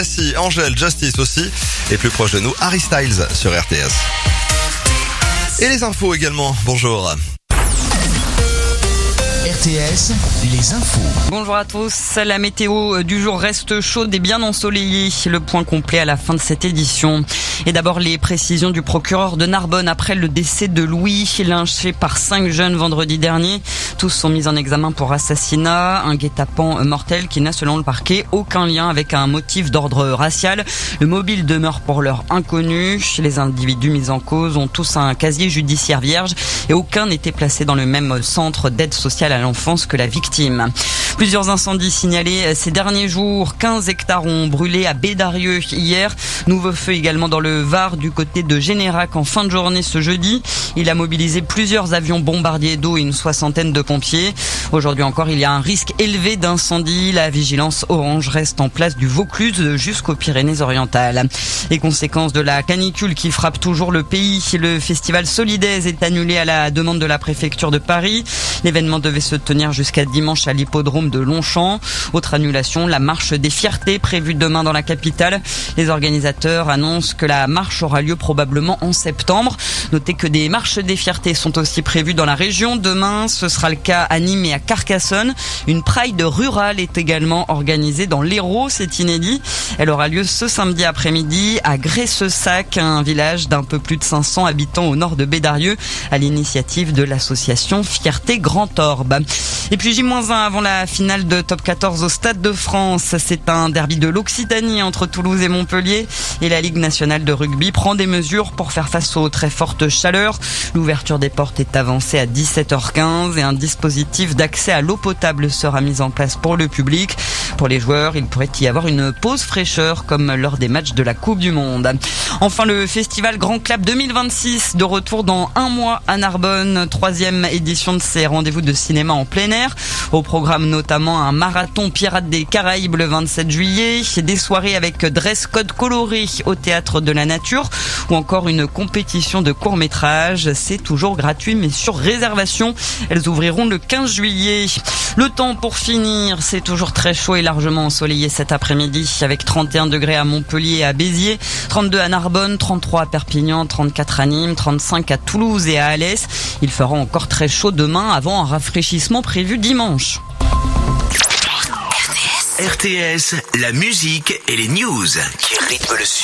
Si Angèle, Justice aussi, et plus proche de nous, Harry Styles sur RTS. Et les infos également, bonjour. RTS, les infos. Bonjour à tous, la météo du jour reste chaude et bien ensoleillée. Le point complet à la fin de cette édition. Et d'abord les précisions du procureur de Narbonne après le décès de Louis, lynché par 5 jeunes vendredi dernier. Tous sont mis en examen pour assassinat, un guet-apens mortel qui n'a selon le parquet aucun lien avec un motif d'ordre racial. Le mobile demeure pour l'heure inconnu. Les individus mis en cause ont tous un casier judiciaire vierge et aucun n'était placé dans le même centre d'aide sociale à l'enfance que la victime. Plusieurs incendies signalés ces derniers jours. 15 hectares ont brûlé à Bédarieux hier. Nouveau feu également dans le Var du côté de Générac en fin de journée ce jeudi. Il a mobilisé plusieurs avions bombardiers d'eau et une soixantaine de pompiers. Aujourd'hui encore, il y a un risque élevé d'incendie. La vigilance orange reste en place du Vaucluse jusqu'aux Pyrénées-Orientales. Les conséquences de la canicule qui frappe toujours le pays. Le festival Solidaise est annulé à la demande de la préfecture de Paris. L'événement devait se tenir jusqu'à dimanche à l'hippodrome de Longchamp. Autre annulation, la marche des fiertés prévue demain dans la capitale. Les organisateurs annoncent que la marche aura lieu probablement en septembre. Notez que des marches des fiertés sont aussi prévues dans la région. Demain, ce sera le cas à Nîmes et à Carcassonne. Une Pride rurale est également organisée dans l'Hérault, c'est inédit. Elle aura lieu ce samedi après-midi à Gressessac, un village d'un peu plus de 500 habitants au nord de Bédarieux, à l'initiative de l'association Fierté Grand Orbe. Et puis J-1 avant la finale de Top 14 au Stade de France. C'est un derby de l'Occitanie entre Toulouse et Montpellier. Et la Ligue nationale de rugby prend des mesures pour faire face aux très fortes chaleurs. L'ouverture des portes est avancée à 17h15 et un dispositif d'accès à l'eau potable sera mis en place pour le public. Pour les joueurs, il pourrait y avoir une pause fraîcheur comme lors des matchs de la Coupe du Monde. Enfin, le festival Grand Clap 2026 de retour dans un mois à Narbonne. 3e édition de ces rendez-vous de cinéma en plein air. Au programme notamment un marathon Pirates des Caraïbes le 27 juillet, des soirées avec dress code coloré au Théâtre de la Nature ou encore une compétition de court-métrage. C'est toujours gratuit mais sur réservation. Elles ouvriront le 15 juillet. Le temps pour finir, c'est toujours très chaud et largement ensoleillé cet après-midi avec 31 degrés à Montpellier et à Béziers, 32 à Narbonne, 33 à Perpignan, 34 à Nîmes, 35 à Toulouse et à Alès. Il fera encore très chaud demain avant un rafraîchissement prévu dimanche. RTS, la musique et les news qui rythment le